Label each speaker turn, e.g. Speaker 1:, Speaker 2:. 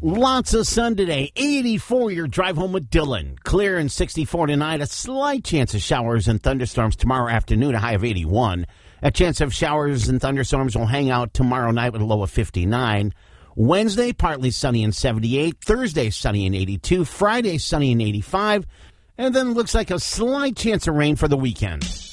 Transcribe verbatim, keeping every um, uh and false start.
Speaker 1: Lots of sun today. eighty-four your drive home with Dylan. Clear and sixty-four tonight. A slight chance of showers and thunderstorms tomorrow afternoon, a high of eighty-one. A chance of showers and thunderstorms will hang out tomorrow night with a low of fifty-nine. Wednesday, partly sunny and seventy-eight. Thursday, sunny and eighty-two. Friday, sunny and eighty-five. And then looks like a slight chance of rain for the weekend.